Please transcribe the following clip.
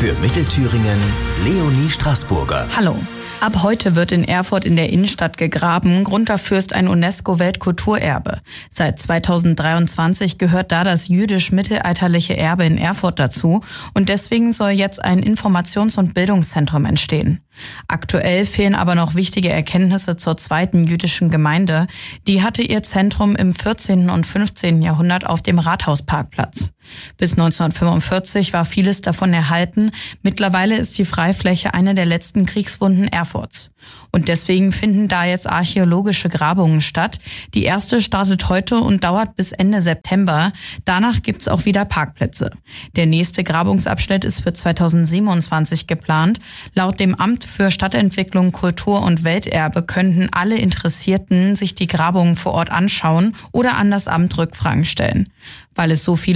Für Mittelthüringen Leonie Straßburger. Hallo. Ab heute wird in Erfurt in der Innenstadt gegraben. Grund dafür ist ein UNESCO-Weltkulturerbe. Seit 2023 gehört da das jüdisch-mittelalterliche Erbe in Erfurt dazu. Und deswegen soll jetzt ein Informations- und Bildungszentrum entstehen. Aktuell fehlen aber noch wichtige Erkenntnisse zur zweiten jüdischen Gemeinde. Die hatte ihr Zentrum im 14. und 15. Jahrhundert auf dem Rathausparkplatz. Bis 1945 war vieles davon erhalten. Mittlerweile ist die Freifläche eine der letzten Kriegswunden Erfurts. Und deswegen finden da jetzt archäologische Grabungen statt. Die erste startet heute und dauert bis Ende September. Danach gibt's auch wieder Parkplätze. Der nächste Grabungsabschnitt ist für 2027 geplant. Laut dem Amt für Stadtentwicklung, Kultur und Welterbe könnten alle Interessierten sich die Grabungen vor Ort anschauen oder an das Amt Rückfragen stellen. Weil es so viele